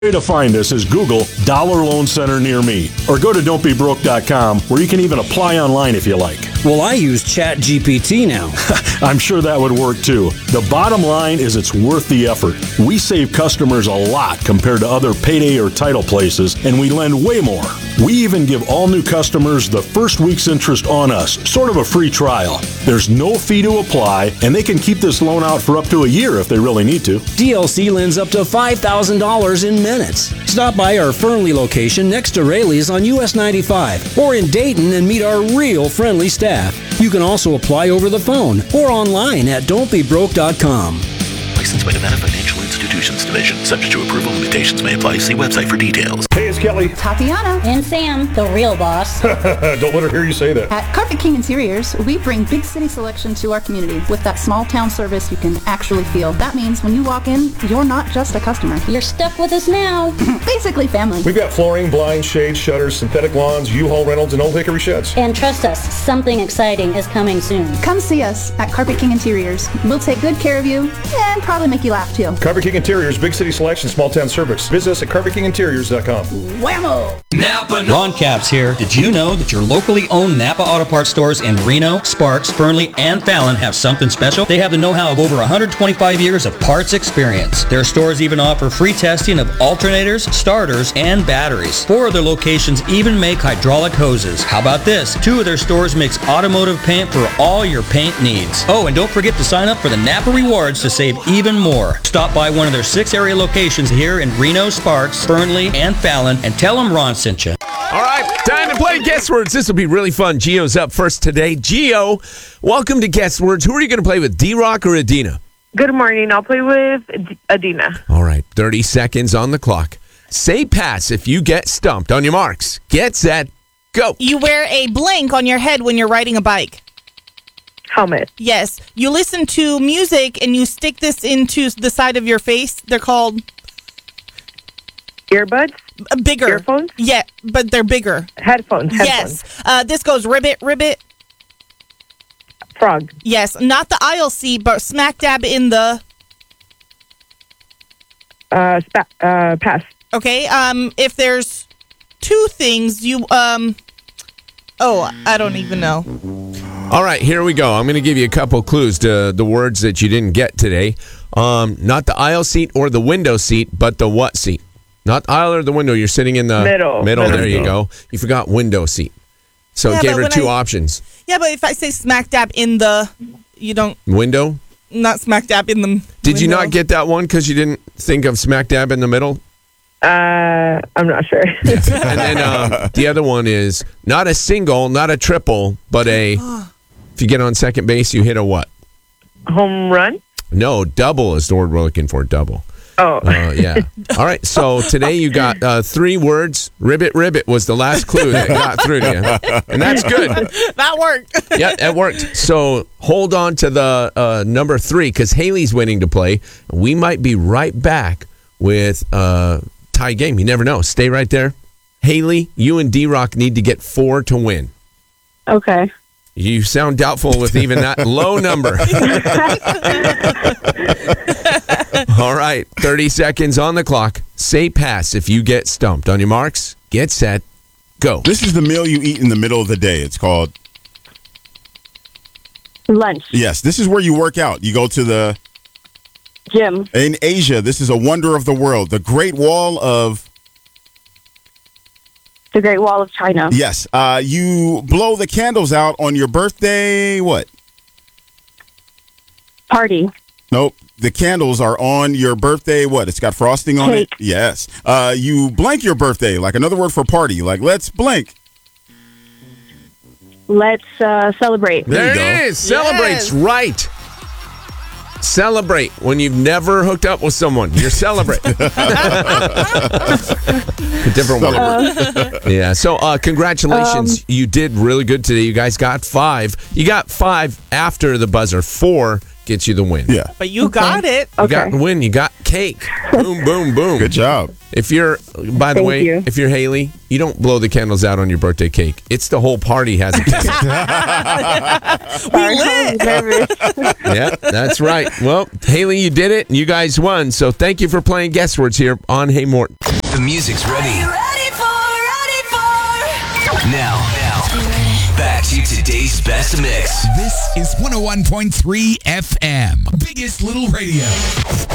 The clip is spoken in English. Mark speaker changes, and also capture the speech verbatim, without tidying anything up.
Speaker 1: way to find us is Google Dollar Loan Center near me, or go to don't be broke dot com, where you can even apply online if you like.
Speaker 2: Well, I use Chat G P T now.
Speaker 1: I'm sure that would work too. The bottom line is it's worth the effort. We save customers a lot compared to other payday or title places, and we lend way more. We even give all new customers the first week's interest on us, sort of a free trial. There's no fee to apply, and they can keep this loan out for up to a year if they really need to.
Speaker 2: D L C lends up to five thousand dollars in minutes. Stop by our Fernley location next to Rayleigh's on U S ninety-five, or in Dayton and meet our real friendly staff. You can also apply over the phone or online at don't be broke dot com.
Speaker 3: Licensed by Nevada Financial Institutions Division. Subject to approval, limitations may apply. See website for details.
Speaker 4: Hey, it's Kelly.
Speaker 5: Tatiana.
Speaker 6: And Sam, the real boss.
Speaker 4: Don't let her hear you say that.
Speaker 5: At Carpet King Interiors, we bring big city selection to our community with that small town service you can actually feel. That means when you walk in, you're not just a customer.
Speaker 6: You're stuck with us now.
Speaker 5: Basically family.
Speaker 4: We've got flooring, blinds, shades, shutters, synthetic lawns, U-Haul rentals, and Old Hickory sheds.
Speaker 6: And trust us, something exciting is coming soon.
Speaker 5: Come see us at Carpet King Interiors. We'll take good care of you and probably make you laugh too.
Speaker 4: Carpet King Interiors, big city selection, small town service. Visit us at carpet king interiors dot com.
Speaker 5: Whammo!
Speaker 7: Napa. Ron Capps here. Did you know that your locally owned Napa Auto Parts stores in Reno, Sparks, Fernley, and Fallon have something special? They have the know-how of over one hundred twenty-five years of parts experience. Their stores even offer free testing of alternators, starters, and batteries. Four of their locations even make hydraulic hoses. How about this? Two of their stores mix automotive paint for all your paint needs. Oh, and don't forget to sign up for the Napa Rewards to save even more. Stop by one of their six area locations here in Reno, Sparks, Fernley, and Fallon, and tell them Ron sent you.
Speaker 8: All right, time to play Guess Words. This will be really fun. Gio's up first today. Gio, welcome to Guess Words. Who are you going to play with, D-Rock or Adina?
Speaker 9: Good morning. I'll play with Ad- Adina.
Speaker 8: All right, thirty seconds on the clock. Say pass if you get stumped. On your marks. Get set. Go.
Speaker 10: You wear a blank on your head when you're riding a bike.
Speaker 9: Helmet.
Speaker 10: Yes. You listen to music and you stick this into the side of your face. They're called...
Speaker 9: Earbuds?
Speaker 10: Uh, bigger.
Speaker 9: Earphones?
Speaker 10: Yeah, but they're bigger.
Speaker 9: Headphones. Headphones.
Speaker 10: Yes. Uh, this goes ribbit, ribbit.
Speaker 9: Frog.
Speaker 10: Yes. Not the aisle seat, but smack dab in the...
Speaker 9: Uh, spa- uh, pass.
Speaker 10: Okay. Um, if there's two things, you... um. Oh, I don't even know.
Speaker 8: All right, here we go. I'm going to give you a couple clues to the words that you didn't get today. Um, not the aisle seat or the window seat, but the what seat? Not the aisle or the window. You're sitting in the
Speaker 9: middle.
Speaker 8: Middle.
Speaker 9: middle.
Speaker 8: There you go. You forgot window seat. So
Speaker 10: Yeah,
Speaker 8: it gave
Speaker 10: but
Speaker 8: her
Speaker 10: when
Speaker 8: two
Speaker 10: I-
Speaker 8: options.
Speaker 10: Yeah, but if I say smack dab in the... You don't...
Speaker 8: Window?
Speaker 10: Not smack dab in the...
Speaker 8: Did you
Speaker 10: window.
Speaker 8: not get that one because you didn't think of smack dab in the middle?
Speaker 9: Uh, I'm not sure.
Speaker 8: And then uh, the other one is not a single, not a triple, but a... If you get on second base, you hit a what?
Speaker 9: Home run?
Speaker 8: No, double is the word we're looking for, double.
Speaker 9: Oh.
Speaker 8: Uh, yeah. All right, so today you got uh, three words. Ribbit, ribbit was the last clue that got through to you. And that's good.
Speaker 10: That worked.
Speaker 8: Yeah, that worked. So hold on to the uh, number three because Haley's winning to play. We might be right back with a uh, tie game. You never know. Stay right there. Haley, you and D-Rock need to get four to win.
Speaker 9: Okay.
Speaker 8: You sound doubtful with even that low number. All right, thirty seconds on the clock. Say pass if you get stumped. On your marks, get set, go.
Speaker 11: This is the meal you eat in the middle of the day. It's called...
Speaker 9: Lunch.
Speaker 11: Yes, this is where you work out. You go to the...
Speaker 9: Gym.
Speaker 11: In Asia, this is a wonder of the world. The Great Wall of...
Speaker 9: The Great Wall of China.
Speaker 11: Yes. Uh, you blow the candles out on your birthday, what?
Speaker 9: Party.
Speaker 11: Nope. The candles are on your birthday, what? It's got frosting on
Speaker 9: Cake.
Speaker 11: it? Yes. Uh, you blank your birthday, like another word for party. Like, let's blank.
Speaker 9: Let's uh, celebrate.
Speaker 8: There,
Speaker 11: There you
Speaker 8: it
Speaker 11: go.
Speaker 8: is. Celebrate's
Speaker 10: Yes.
Speaker 8: right. Celebrate when you've never hooked up with someone. You're celebrate. A different word. Yeah. So uh, congratulations.
Speaker 9: Um,
Speaker 8: you did really good today. You guys got five. You got five after the buzzer. Four gets you the win.
Speaker 11: Yeah.
Speaker 10: But you got it.
Speaker 8: You got the win. You got cake. Boom, boom, boom.
Speaker 11: Good job.
Speaker 8: If you're, by the
Speaker 9: Thank
Speaker 8: way,
Speaker 9: you.
Speaker 8: if you're Haley, you don't blow the candles out on your birthday cake. It's the whole party has a cake.
Speaker 9: Sorry, I was nervous.
Speaker 8: Yeah, that's right. Well, Haley, you did it, and you guys won. So thank you for playing Guess Words here on Hey Morton.
Speaker 12: The music's ready.
Speaker 13: Ready for, ready for.
Speaker 12: Now, now, back to today's best mix.
Speaker 14: This is one oh one point three F M. Biggest Little Radio.